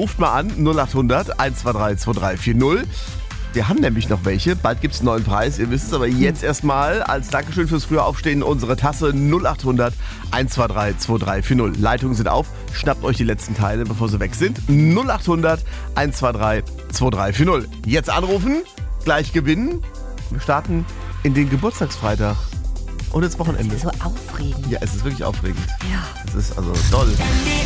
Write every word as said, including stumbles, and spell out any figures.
ruft mal an, null acht hundert, eins zwei drei, zwei drei vier null. Wir haben nämlich noch welche. Bald gibt es einen neuen Preis. Ihr wisst es, aber jetzt erstmal als Dankeschön fürs frühe Aufstehen unsere Tasse null acht hundert, eins zwei drei, zwei drei vier null. Leitungen sind auf. Schnappt euch die letzten Teile, bevor sie weg sind. null acht hundert, eins zwei drei, zwei drei vier null. Jetzt anrufen, gleich gewinnen. Wir starten in den Geburtstagsfreitag und ins Wochenende. Das ist so aufregend. Ja, es ist wirklich aufregend. Ja. Es ist also toll.